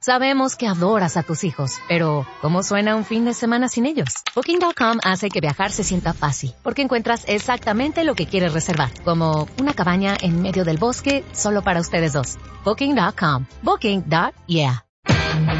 Sabemos que adoras a tus hijos, pero ¿cómo suena un fin de semana sin ellos? Booking.com hace que viajar se sienta fácil, porque encuentras exactamente lo que quieres reservar, como una cabaña en medio del bosque solo para ustedes dos. Booking.com. Booking.yeah.